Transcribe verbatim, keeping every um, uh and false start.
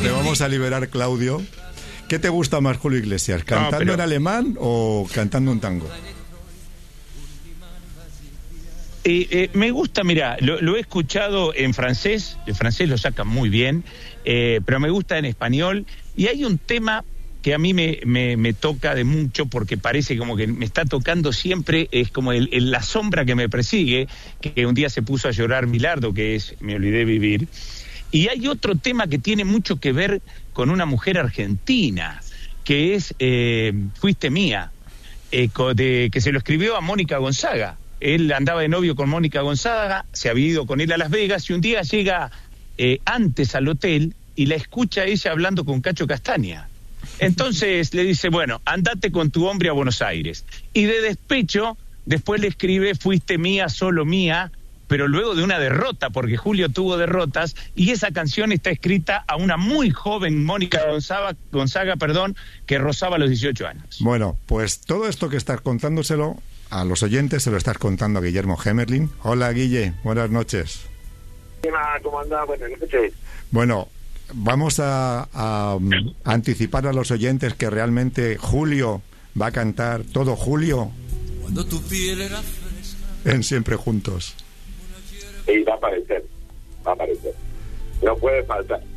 te vamos a liberar, Claudio. ¿Qué te gusta más, Julio Iglesias? ¿Cantando no, pero... en alemán o cantando un tango? Eh, eh, me gusta, mira, lo, lo he escuchado en francés, el francés lo saca muy bien, eh, pero me gusta en español, y hay un tema que a mí me, me, me toca de mucho, porque parece como que me está tocando siempre, es como el, el, la sombra que me persigue, que un día se puso a llorar Bilardo, que es Me olvidé vivir, y hay otro tema que tiene mucho que ver con una mujer argentina, que es eh, Fuiste mía, eh, de, que se lo escribió a Mónica Gonzaga. Él andaba de novio con Mónica Gonzaga, se había ido con él a Las Vegas, y un día llega eh, antes al hotel y la escucha ella hablando con Cacho Castaña. Entonces le dice, bueno, andate con tu hombre a Buenos Aires. Y de despecho, después le escribe, fuiste mía, solo mía, pero luego de una derrota, porque Julio tuvo derrotas, y esa canción está escrita a una muy joven Mónica Gonzaga, Gonzaga, perdón, que rozaba los dieciocho años. Bueno, pues todo esto que estás contándoselo a los oyentes, se lo estás contando a Guillermo Gemerling. Hola, Guille, buenas noches. ¿Cómo andás? Buenas noches. Bueno, vamos a, a, a anticipar a los oyentes que realmente Julio va a cantar todo Julio Cuando tu piel era fresca en Siempre Juntos. Y va a aparecer, va a aparecer. No puede faltar.